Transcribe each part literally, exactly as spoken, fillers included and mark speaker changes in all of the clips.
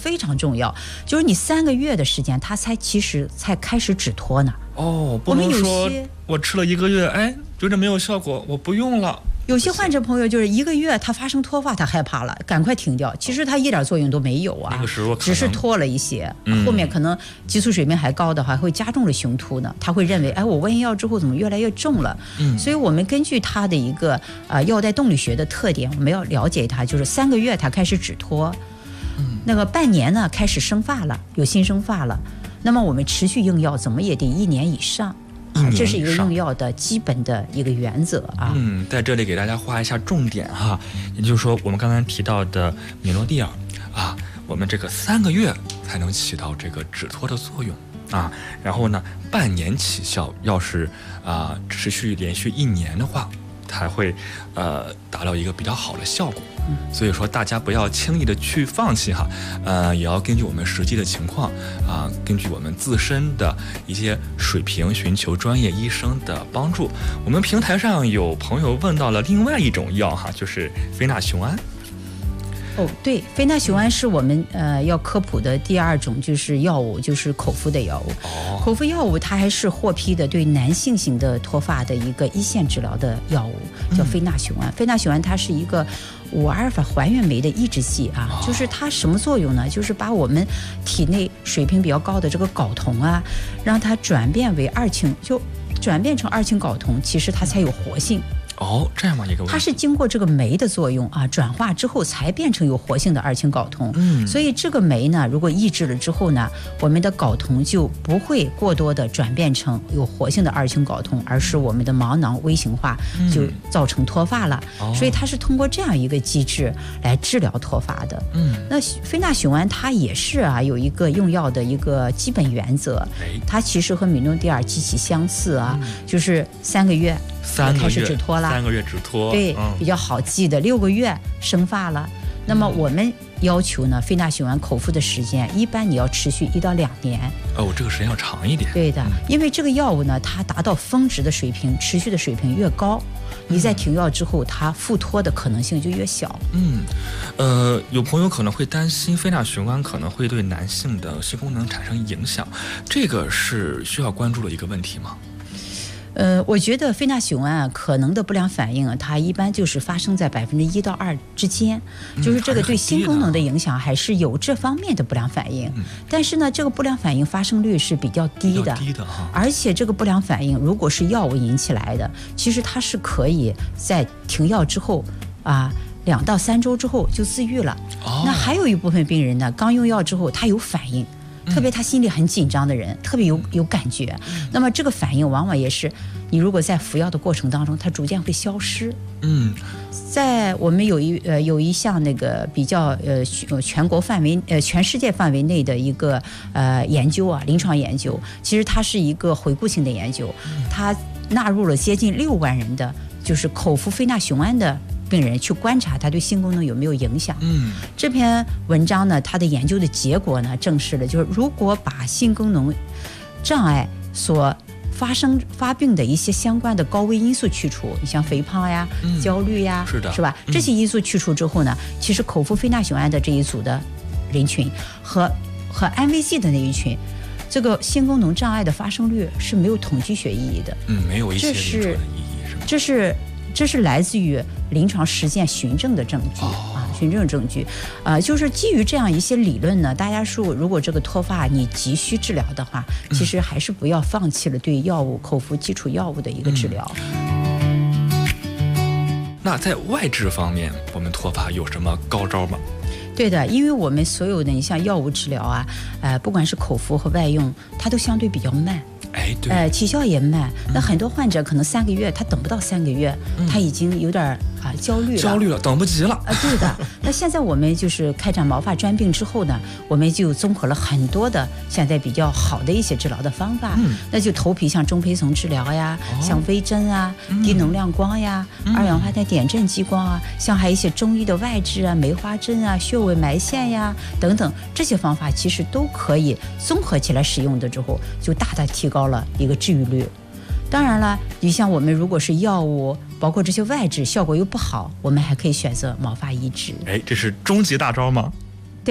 Speaker 1: 非常重要，就是你三个月的时间，它才其实才开始止脱呢。
Speaker 2: 哦，不能说我吃了一个月，哎，觉着没有效果，我不用了。
Speaker 1: 有些患者朋友就是一个月他发生脱发，他害怕了，赶快停掉。其实他一点作用都没有啊，
Speaker 2: 那个时候
Speaker 1: 只是脱了一些，嗯、后面可能激素水平还高的话，会加重了雄秃呢。他会认为，哎，我喂完药之后怎么越来越重了？嗯，所以我们根据他的一个呃药代动力学的特点，我们要了解它，就是三个月他开始止脱，嗯，那个半年呢开始生发了，有新生发了，那么我们持续用药怎么也得一年以上。啊，这是一个用药的基本的一个原则啊。
Speaker 2: 嗯，在这里给大家画一下重点哈，也就是说，我们刚才提到的米诺地尔啊，我们这个三个月才能起到这个止脱的作用啊，然后呢，半年起效，要是啊持续连续一年的话，才会呃达到一个比较好的效果。所以说大家不要轻易的去放弃哈，呃，也要根据我们实际的情况啊、呃，根据我们自身的一些水平，寻求专业医生的帮助。我们平台上有朋友问到了另外一种药哈，就是非那雄胺。
Speaker 1: 哦，对，非那雄胺是我们呃要科普的第二种就是药物，就是口服的药物。哦，口服药物它还是获批的对男性型的脱发的一个一线治疗的药物，叫非那雄胺。嗯、非那雄胺它是一个五阿尔法还原酶的抑制剂啊，哦、就是它什么作用呢？就是把我们体内水平比较高的这个睾酮啊，让它转变为二氢，就转变成二氢睾酮，其实它才有活性。
Speaker 2: 哦，这样吗？一个问题，
Speaker 1: 它是经过这个酶的作用啊，转化之后才变成有活性的二氢睾酮。嗯，所以这个酶呢，如果抑制了之后呢，我们的睾酮就不会过多的转变成有活性的二氢睾酮，而是我们的毛囊微型化，就造成脱发了。嗯、所以它是通过这样一个机制来治疗脱发的。嗯，那非那雄胺它也是啊，有一个用药的一个基本原则，它其实和米诺地尔极其相似啊，嗯、就是三个月。
Speaker 2: 三个月
Speaker 1: 开始止脱了，
Speaker 2: 三个月止脱，
Speaker 1: 对，嗯、比较好记的。六个月生发了，那么我们要求呢，非那雄胺口服的时间一般你要持续一到两年。
Speaker 2: 哦，这个时间要长一点。
Speaker 1: 对的，嗯、因为这个药物呢，它达到峰值的水平，持续的水平越高，你在停药之后，它复脱的可能性就越小。
Speaker 2: 嗯，呃，有朋友可能会担心非那雄胺可能会对男性的性功能产生影响，这个是需要关注的一个问题吗？
Speaker 1: 呃，我觉得非那雄胺啊，可能的不良反应啊，它一般就是发生在百分之一到二之间，嗯、就是这个对性功能的影响还是有这方面的不良反应。嗯、但是呢，这个不良反应发生率是比较低的，
Speaker 2: 低的哈。
Speaker 1: 而且这个不良反应如果是药物引起来的，其实它是可以在停药之后啊。两到三周之后就自愈了。哦、那还有一部分病人呢，刚用药之后他有反应。特别他心里很紧张的人，特别有有感觉，那么这个反应往往也是你如果在服药的过程当中，它逐渐会消失。嗯，在我们有一呃有一项那个比较呃全国范围呃全世界范围内的一个呃研究啊，临床研究，其实它是一个回顾性的研究，它纳入了接近六万人的就是口服非那雄胺的病人去观察它对性功能有没有影响。嗯，这篇文章呢，它的研究的结果呢，证实了就是如果把性功能障碍所发生发病的一些相关的高危因素去除，你像肥胖呀、嗯、焦虑呀，
Speaker 2: 是的，
Speaker 1: 是吧？嗯、这些因素去除之后呢，其实口服非那雄胺的这一组的人群和和安慰剂的那一群，这个性功能障碍的发生率是没有统计学意义的。
Speaker 2: 嗯，没有一些临床的意义，是吗？
Speaker 1: 这是。这是来自于临床实践循证的证据、哦、啊，循证证据，呃，就是基于这样一些理论呢，大家说，如果这个脱发你急需治疗的话，嗯、其实还是不要放弃了对药物口服基础药物的一个治疗。
Speaker 2: 嗯、那在外治方面，我们脱发有什么高招吗？
Speaker 1: 对的，因为我们所有的你像药物治疗啊，呃，不管是口服和外用，它都相对比较慢。
Speaker 2: 哎，对，
Speaker 1: 呃，起效也慢。嗯、那很多患者可能三个月，他等不到三个月，嗯、他已经有点啊焦虑了，
Speaker 2: 焦虑了，等不及了。
Speaker 1: 啊，对的。那现在我们就是开展毛发专病之后呢，我们就综合了很多的现在比较好的一些治疗的方法。嗯、那就头皮像中胚层治疗呀，哦、像微针啊、嗯、低能量光呀、嗯、二氧化碳点阵激光啊，像还有一些中医的外治啊、梅花针啊、穴位埋线呀等等，这些方法其实都可以综合起来使用的之后，就大大提高了一个治愈率。当然了，你像我们如果是药物，包括这些外治效果又不好，我们还可以选择毛发移植。
Speaker 2: 哎，这是终极大招吗？
Speaker 1: 对的，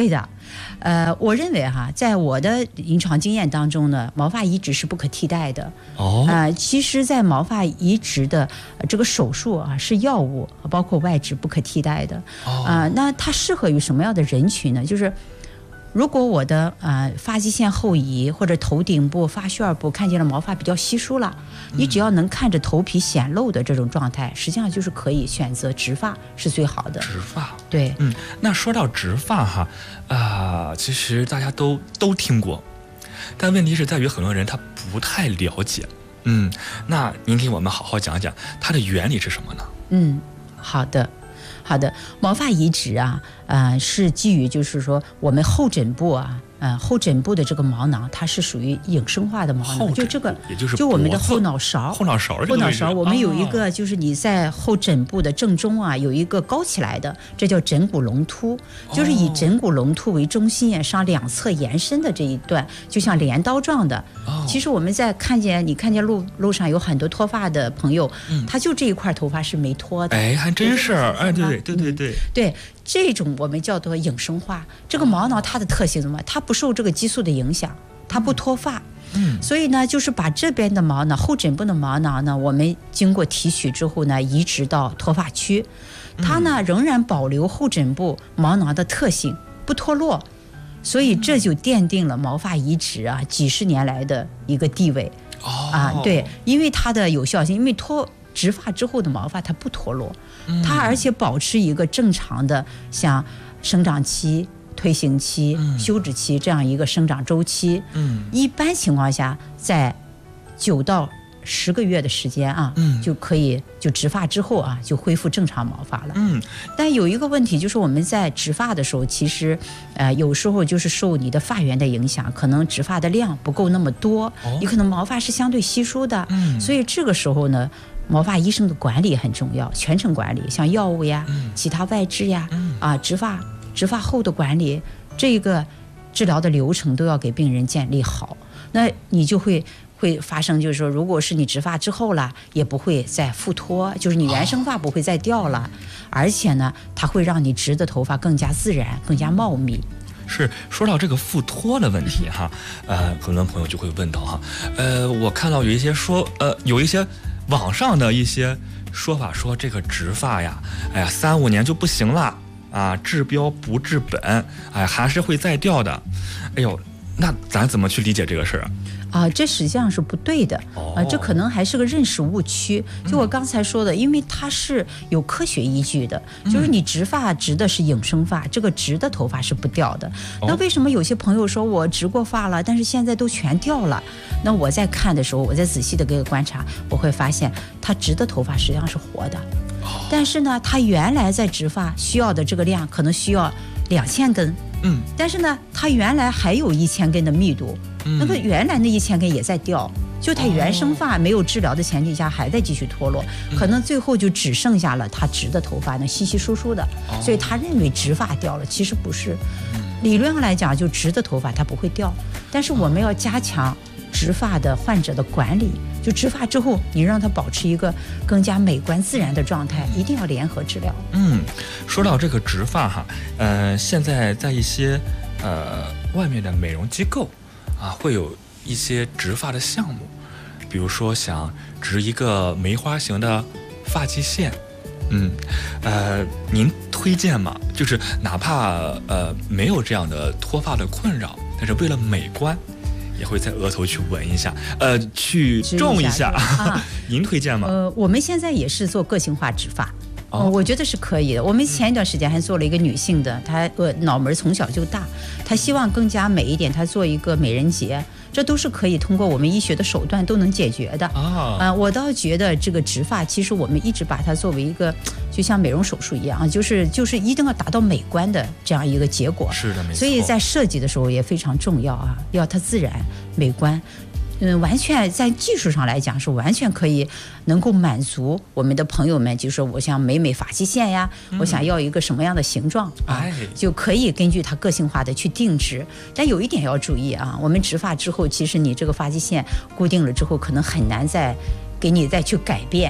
Speaker 1: 呃，我认为哈，在我的临床经验当中呢，毛发移植是不可替代的。
Speaker 2: 哦，
Speaker 1: 呃，其实，在毛发移植的、呃、这个手术啊，是药物包括外植不可替代的。
Speaker 2: 哦，
Speaker 1: 啊、呃，那它适合于什么样的人群呢？就是如果我的呃发际线后移或者头顶部、发旋部看见了毛发比较稀疏了，你只要能看着头皮显露的这种状态，实际上就是可以选择植发是最好的。
Speaker 2: 植发，
Speaker 1: 对，
Speaker 2: 嗯，那说到植发哈，啊、呃，其实大家都都听过，但问题是在于很多人他不太了解。嗯，那您给我们好好讲讲它的原理是什么呢？
Speaker 1: 嗯，好的。好的，毛发移植啊，呃，是基于就是说我们后枕部啊，呃，后枕部的这个毛囊，它是属于影生化的毛囊，就这个，
Speaker 2: 也就是
Speaker 1: 就我们的后脑勺，
Speaker 2: 后脑勺，
Speaker 1: 后脑勺，我们有一个就是你在后枕部的正中啊，有一个高起来的，这叫枕骨隆突，就是以枕骨隆突为中心向两侧延伸的这一段，就像镰刀状的。其实我们在看见你看见路路上有很多脱发的朋友，嗯、他就这一块头发是没脱的。
Speaker 2: 哎，还真是，哎，对对对对对、
Speaker 1: 嗯、对，这种我们叫做影生化。这个毛囊它的特性什么？它不受这个激素的影响，它不脱发。嗯，所以呢，就是把这边的毛囊、后枕部的毛囊呢，我们经过提取之后呢，移植到脱发区，它呢仍然保留后枕部毛囊的特性，不脱落。所以这就奠定了毛发移植啊几十年来的一个地位。
Speaker 2: 哦、
Speaker 1: 啊，对，因为它的有效性，因为脱植发之后的毛发它不脱落，嗯、它而且保持一个正常的像生长期、退行期、嗯、休止期这样一个生长周期。嗯，一般情况下在九到十个月的时间啊，嗯，就可以就植发之后啊，就恢复正常毛发了。嗯，但有一个问题就是我们在植发的时候，其实，呃，有时候就是受你的发源的影响，可能植发的量不够那么多，哦、你可能毛发是相对稀疏的。嗯，所以这个时候呢，毛发医生的管理很重要，全程管理，像药物呀、嗯、其他外治呀，嗯、啊，植发植发后的管理，这个治疗的流程都要给病人建立好，那你就会。会发生，就是说，如果是你植发之后了，也不会再复脱，就是你原生发不会再掉了，哦、而且呢，它会让你植的头发更加自然、更加茂密。
Speaker 2: 是说到这个复脱的问题哈，呃，很多朋友就会问到哈，呃，我看到有一些说，呃，有一些网上的一些说法说这个植发呀，哎呀，三五年就不行了啊，治标不治本，哎，还是会再掉的。哎呦，那咱怎么去理解这个事儿啊？
Speaker 1: 啊，这实际上是不对的，啊，这可能还是个认识误区。就我刚才说的，因为它是有科学依据的，就是你植发植的是影生发，这个植的头发是不掉的。那为什么有些朋友说我植过发了，但是现在都全掉了？那我在看的时候，我在仔细的给观察，我会发现他植的头发实际上是活的，但是呢，他原来在植发需要的这个量可能需要两千根。嗯，但是呢，它原来还有一千根的密度，嗯、那么原来那一千根也在掉，就它原生发没有治疗的前提下还在继续脱落，哦、可能最后就只剩下了它植的头发呢稀稀疏疏的，哦、所以他认为植发掉了，其实不是。嗯、理论上来讲，就植的头发它不会掉，但是我们要加强植发的患者的管理。就植发之后，你让它保持一个更加美观自然的状态，一定要联合治疗。
Speaker 2: 嗯，说到这个植发哈，呃，现在在一些呃外面的美容机构啊，会有一些植发的项目，比如说想植一个梅花形的发际线，嗯，呃，您推荐吗？就是哪怕呃没有这样的脱发的困扰，但是为了美观。也会在额头去纹一下，呃，去种一下。啊、您推荐吗？
Speaker 1: 呃，我们现在也是做个性化植发，哦、呃，我觉得是可以的。我们前一段时间还做了一个女性的，她呃脑门从小就大，她希望更加美一点，她做一个美人节。这都是可以通过我们医学的手段都能解决的啊、呃！我倒觉得这个植发，其实我们一直把它作为一个，就像美容手术一样，就是就是一定要达到美观的这样一个结果。
Speaker 2: 是的，没错。
Speaker 1: 所以在设计的时候也非常重要啊，要它自然美观。嗯，完全在技术上来讲是完全可以能够满足我们的朋友们，就是说我想美美发际线呀，嗯、我想要一个什么样的形状啊，
Speaker 2: 哎、
Speaker 1: 就可以根据它个性化的去定制。但有一点要注意啊，我们植发之后，其实你这个发际线固定了之后，可能很难再给你再去改变。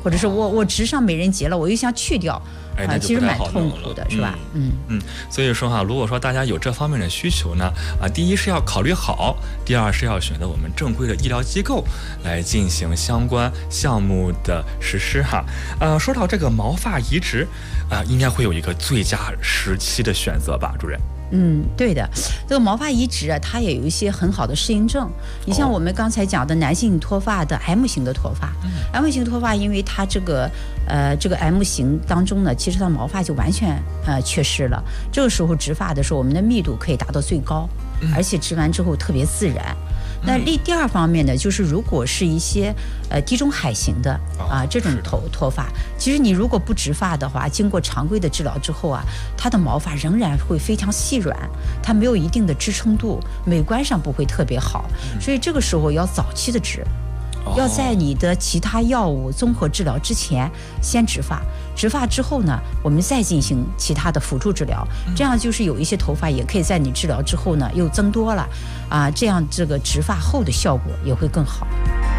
Speaker 1: 或者是我我植上美人节了，我又想去掉。
Speaker 2: 哎，那就
Speaker 1: 其实蛮
Speaker 2: 不太好
Speaker 1: 痛苦的，
Speaker 2: 弄了
Speaker 1: 是吧？嗯
Speaker 2: 嗯，所以说哈，如果说大家有这方面的需求呢，啊，第一是要考虑好，第二是要选择我们正规的医疗机构来进行相关项目的实施哈。呃，说到这个毛发移植，啊、呃，应该会有一个最佳时期的选择吧，主任？
Speaker 1: 嗯，对的，这个毛发移植啊，它也有一些很好的适应症。你像我们刚才讲的男性脱发的 M 型的脱发、嗯、，M 型脱发，因为它这个呃这个 M 型当中呢，其实它毛发就完全呃缺失了。这个时候植发的时候，我们的密度可以达到最高，嗯、而且植完之后特别自然。那第第二方面呢，就是如果是一些呃地中海型的啊、呃、这种头脱发，其实你如果不植发的话，经过常规的治疗之后啊，它的毛发仍然会非常细软，它没有一定的支撑度，美观上不会特别好，所以这个时候要早期的植。要在你的其他药物综合治疗之前先植发，植发之后呢，我们再进行其他的辅助治疗，这样就是有一些头发也可以在你治疗之后呢又增多了啊，这样这个植发后的效果也会更好。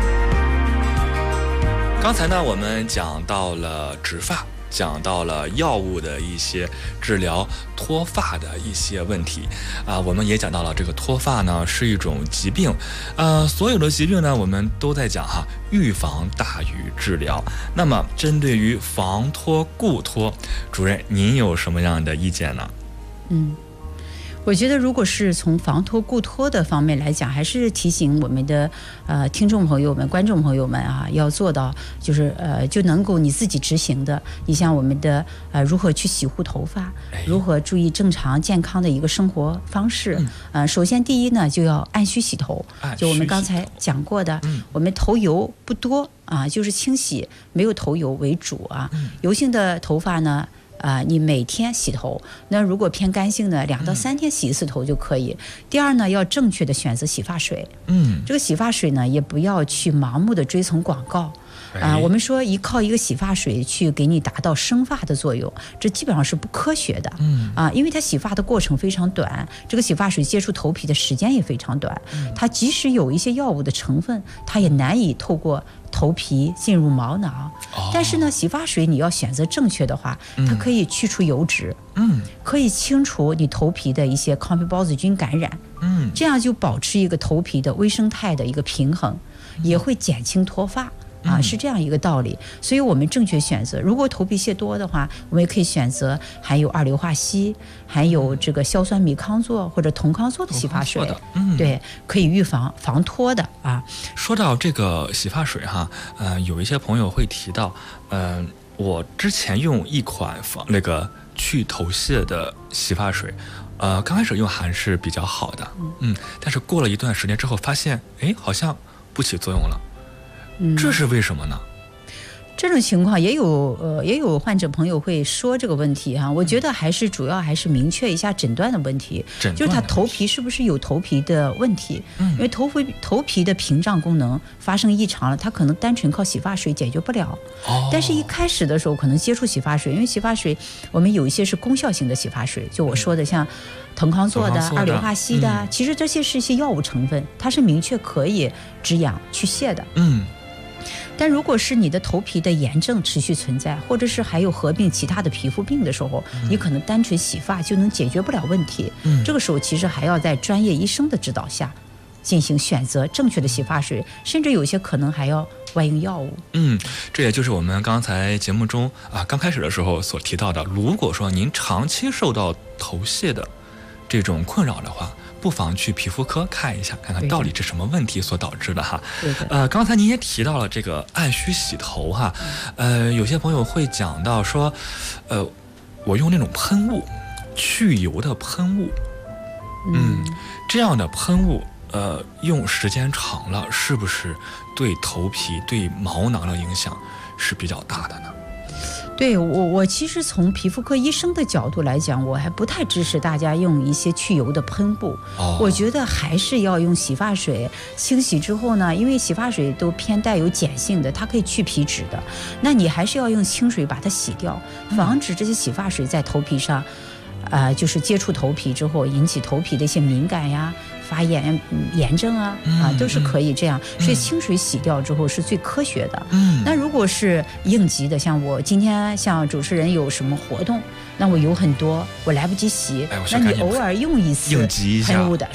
Speaker 2: 刚才呢，我们讲到了植发，讲到了药物的一些治疗脱发的一些问题啊，我们也讲到了这个脱发呢是一种疾病，呃，所有的疾病呢我们都在讲哈，预防大于治疗。那么针对于防脱固脱，主任您有什么样的意见呢？
Speaker 1: 嗯。我觉得，如果是从防脱固脱的方面来讲，还是提醒我们的呃听众朋友们、观众朋友们啊，要做到就是呃就能够你自己执行的。你像我们的呃如何去洗护头发，如何注意正常健康的一个生活方式。嗯、呃，首先第一呢，就要按需洗头，就我们刚才讲过的，嗯、我们头油不多啊，就是清洗没有头油为主啊。嗯、油性的头发呢。啊、呃，你每天洗头，那如果偏干性的，两到三天洗一次头就可以。嗯、第二呢，要正确的选择洗发水。嗯，这个洗发水呢，也不要去盲目的追从广告。啊、呃，我们说依靠一个洗发水去给你达到生发的作用，这基本上是不科学的。嗯啊，因为它洗发的过程非常短，这个洗发水接触头皮的时间也非常短。嗯、它即使有一些药物的成分，它也难以透过头皮进入毛囊。哦、但是呢，洗发水你要选择正确的话，它可以去除油脂，嗯，可以清除你头皮的一些抗皮孢子菌感染，嗯，这样就保持一个头皮的微生态的一个平衡，也会减轻脱发。啊，是这样一个道理，所以我们正确选择。如果头皮屑多的话，我们也可以选择含有二硫化硒、含有这个硝酸米康唑或者酮康唑的洗发水，嗯，对，可以预防防脱的啊。
Speaker 2: 说到这个洗发水哈，呃，有一些朋友会提到，嗯、呃，我之前用一款防那个去头屑的洗发水。呃，刚开始用还是比较好的，嗯，但是过了一段时间之后，发现，哎，好像不起作用了。这是为什么呢？
Speaker 1: 这种情况也有呃也有患者朋友会说这个问题哈、啊，我觉得还是主要还是明确一下诊断的问题，就是他头皮是不是有头皮的问题？嗯，因为头皮头皮的屏障功能发生异常了，它可能单纯靠洗发水解决不了。哦，但是一开始的时候可能接触洗发水，因为洗发水我们有一些是功效型的洗发水，就我说的像酮康唑的、二硫化硒的、嗯，其实这些是一些药物成分，它是明确可以止痒去屑的。嗯。但如果是你的头皮的炎症持续存在，或者是还有合并其他的皮肤病的时候，嗯、你可能单纯洗发就能解决不了问题。嗯，这个时候其实还要在专业医生的指导下进行选择正确的洗发水，甚至有些可能还要外用药物。
Speaker 2: 嗯，这也就是我们刚才节目中啊刚开始的时候所提到的，如果说您长期受到头屑的这种困扰的话，不妨去皮肤科看一下，看看到底是什么问题所导致的哈。
Speaker 1: 对的。
Speaker 2: 呃，刚才您也提到了这个按需洗头哈，呃，有些朋友会讲到说，呃，我用那种喷雾，去油的喷雾，嗯，嗯这样的喷雾，呃，用时间长了，是不是对头皮、对毛囊的影响是比较大的呢？
Speaker 1: 对我，我其实从皮肤科医生的角度来讲，我还不太支持大家用一些去油的喷雾。哦，我觉得还是要用洗发水清洗之后呢，因为洗发水都偏带有碱性的，它可以去皮脂的。那你还是要用清水把它洗掉，防止这些洗发水在头皮上，呃，就是接触头皮之后引起头皮的一些敏感呀、 发炎、炎症啊、
Speaker 2: 嗯、
Speaker 1: 啊，都是可以这样。
Speaker 2: 嗯、
Speaker 1: 所以清水洗掉之后是最科学的。
Speaker 2: 嗯，
Speaker 1: 那如果是应急的，像我今天像主持人有什么活动，那我有很多我来不及洗，
Speaker 2: 哎、
Speaker 1: 那你偶尔用一次喷雾的